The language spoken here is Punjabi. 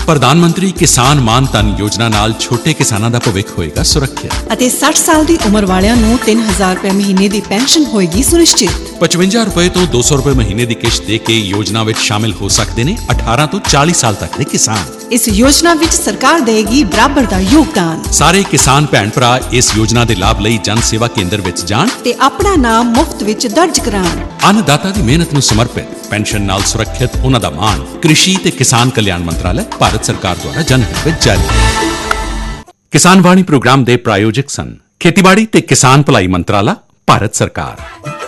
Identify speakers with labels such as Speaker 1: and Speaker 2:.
Speaker 1: ਪ੍ਰਧਾਨ ਮੰਤਰੀ ਕਿਸਾਨ ਮਾਨ ਧਨ ਯੋਜਨਾ ਨਾਲ ਛੋਟੇ ਕਿਸਾਨਾਂ ਦਾ ਭਵਿੱਖ ਹੋਏਗਾ ਸੁਰੱਖਿਅਤ
Speaker 2: ਅਤੇ 60 ਸਾਲ ਦੀ ਉਮਰ ਵਾਲਿਆਂ ਨੂੰ 3000 ਰੁਪਏ ਮਹੀਨੇ ਦੀ ਪੈਨਸ਼ਨ ਹੋਏਗੀ ਸੁਨਿਸ਼ਚਿਤ।
Speaker 1: 55 ਰੁਪਏ ਤੋਂ 200 ਰੁਪਏ ਮਹੀਨੇ ਦੀ ਕਿਸ਼ਤ ਦੇ ਕੇ ਯੋਜਨਾ ਵਿੱਚ ਸ਼ਾਮਿਲ ਹੋ ਸਕਦੇ ਨੇ 18 ਤੋਂ 40 ਸਾਲ ਤੱਕ ਦੇ ਕਿਸਾਨ।
Speaker 2: ਇਸ ਯੋਜਨਾ ਵਿੱਚ ਸਰਕਾਰ ਦੇਗੀ ਬਰਾਬਰ ਦਾ ਯੋਗਦਾਨ।
Speaker 1: ਸਾਰੇ ਕਿਸਾਨ ਭੈਣ ਭਰਾ ਇਸ ਯੋਜਨਾ ਦੇ ਲਾਭ ਲਈ ਜਨ ਸੇਵਾ ਕੇਂਦਰ ਵਿੱਚ ਜਾਣ
Speaker 2: ਤੇ ਆਪਣਾ ਨਾਮ ਮੁਫਤ ਵਿੱਚ ਦਰਜ ਕਰਾਉਣ।
Speaker 1: ਅੰਨਦਾਤਾ ਦੀ ਮਿਹਨਤ ਨੂੰ ਸਮਰਪਿਤ ਪੈਨਸ਼ਨ ਨਾਲ ਸੁਰੱਖਿਅਤ ਉਹਨਾਂ ਦਾ ਮਾਣ। ਕ੍ਰਿਸ਼ੀ ਤੇ ਕਿਸਾਨ ਕਲਿਆਣ ਮੰਤਰਾਲੇ, ਭਾਰਤ ਸਰਕਾਰ ਦੁਆਰਾ ਜਨਹਿਤ ਵਿੱਚ ਜਾਰੀ। ਕਿਸਾਨ ਵਾਣੀ ਪ੍ਰੋਗਰਾਮ ਦੇ ਪ੍ਰਾਯੋਜਕ ਸਨ ਖੇਤੀਬਾੜੀ ਤੇ ਕਿਸਾਨ ਭਲਾਈ ਮੰਤਰਾਲਾ, ਭਾਰਤ ਸਰਕਾਰ।